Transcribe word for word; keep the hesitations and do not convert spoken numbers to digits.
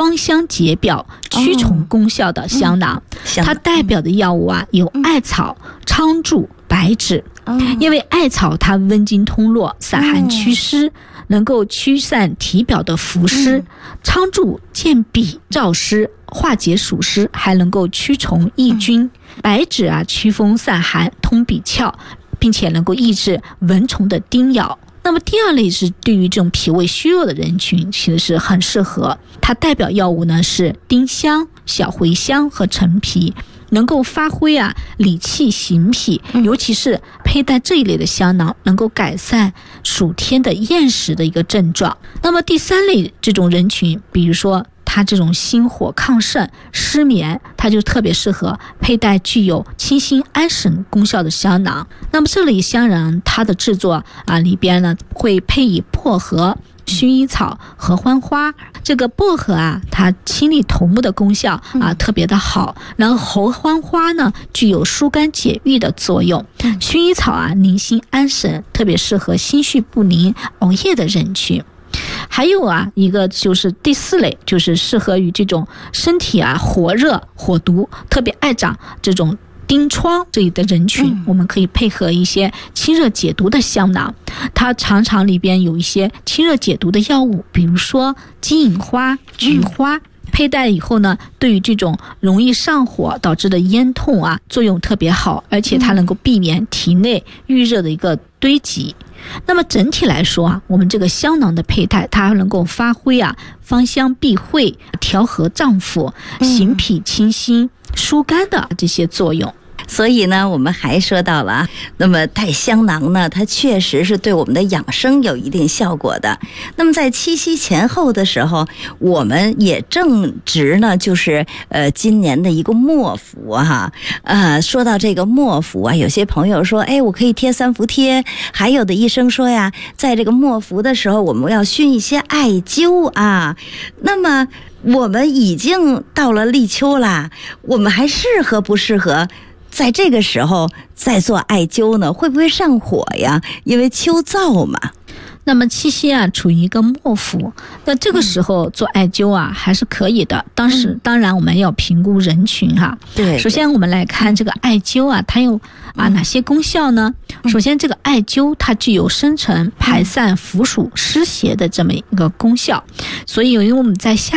芳香解表、驱虫功效的香囊。 哦嗯、 它代表的药物啊有艾草、苍术、白芷。因为艾草它温经通络、散寒祛湿、嗯，能够驱散体表的浮湿；嗯、苍术健脾燥湿、化解暑湿，还能够驱虫抑菌；嗯、白芷啊驱风散寒、通鼻窍，并且能够抑制蚊虫的叮咬。那么第二类是对于这种脾胃虚弱的人群，其实是很适合。它代表药物呢是丁香、小茴香和陈皮。能够发挥啊理气行脾，尤其是佩戴这一类的香囊，能够改善暑天的厌食的一个症状。那么第三类这种人群，比如说他这种心火亢盛、失眠，他就特别适合佩戴具有清心安神功效的香囊。那么这类香囊它的制作啊里边呢会配以薄荷、薰衣草、合欢花。这个薄荷啊它清利头目的功效啊特别的好，然后合欢花呢具有疏肝解郁的作用，薰衣草啊宁心安神，特别适合心绪不宁、熬夜的人群。还有啊一个就是第四类，就是适合于这种身体啊火热火毒，特别爱长这种疔疮这里的人群、嗯、我们可以配合一些清热解毒的香囊。它常常里边有一些清热解毒的药物，比如说金银花、菊花、嗯、佩戴以后呢，对于这种容易上火导致的咽痛啊作用特别好，而且它能够避免体内郁热的一个堆积。那么整体来说啊，我们这个香囊的佩戴，它能够发挥啊芳香避秽、调和脏腑、行脾清心、疏肝的这些作用。 所以呢我们还说到了，那么带香囊呢它确实是对我们的养生有一定效果的。那么在七夕前后的时候，我们也正值呢就是呃今年的一个末伏哈。呃说到这个末伏啊，有些朋友说哎我可以贴三伏贴，还有的医生说呀，在这个末伏的时候我们要熏一些艾灸啊。那么我们已经到了立秋啦，我们还适合不适合在这个时候再做艾灸呢？会不会上火呀？因为秋燥嘛。 那么七夕啊处于一个末伏，那这个时候做艾灸啊、嗯、还是可以的。当时、嗯、当然我们要评估人群哈。 对， 首先我们来看这个艾灸啊，它有啊哪些功效呢？嗯、首先这个艾灸它具有生成、排散、伏暑、湿邪的这么一个功效，所以因为我们在夏